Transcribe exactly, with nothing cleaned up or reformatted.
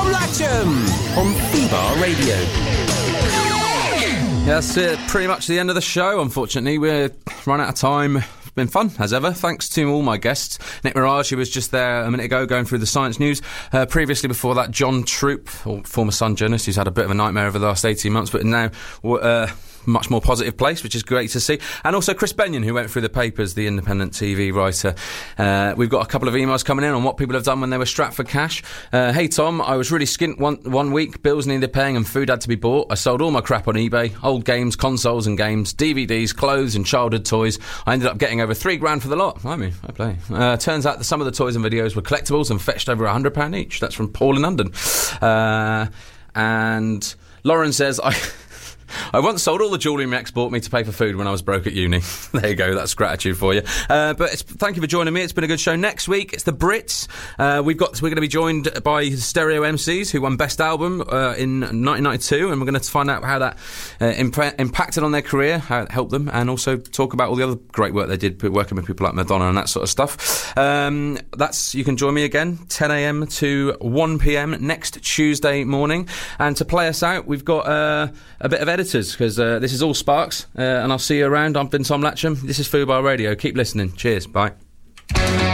Latcham on Fubar Radio. Yeah, that's it. Pretty much the end of the show, unfortunately. We're run out of time. It's been fun, as ever. Thanks to all my guests. Nick Mirage, who was just there a minute ago going through the science news. Uh, previously, before that, John Troop, or former Sun journalist, who's had a bit of a nightmare over the last eighteen months, but now... Uh, much more positive place, which is great to see. And also Chris Benyon, who went through the papers, the independent T V writer. Uh, we've got a couple of emails coming in on what people have done when they were strapped for cash. Uh, hey Tom, I was really skint one, one week, bills needed paying and food had to be bought. I sold all my crap on eBay, old games, consoles and games, D V Ds, clothes and childhood toys. I ended up getting over three grand for the lot. I mean, I play. Uh, turns out that some of the toys and videos were collectibles and fetched over a hundred pounds each. That's from Paul in London. Uh, and Lauren says, I... I once sold all the jewellery my ex bought me to pay for food when I was broke at uni. There you go, that's gratitude for you. Uh, but it's, thank you for joining me. It's been a good show. Next week, it's the Brits. Uh, we've got we're going to be joined by Stereo M Cs, who won Best Album uh, in nineteen ninety-two, and we're going to find out how that uh, imp- impacted on their career, how it helped them, and also talk about all the other great work they did working with people like Madonna and that sort of stuff. Um, that's you can join me again, ten a.m. to one p.m. next Tuesday morning. And to play us out, we've got uh, a bit of editors, because uh, this is all Sparks, uh, and I'll see you around. I've been Tom Latcham. This is Fubar Radio. Keep listening. Cheers. Bye.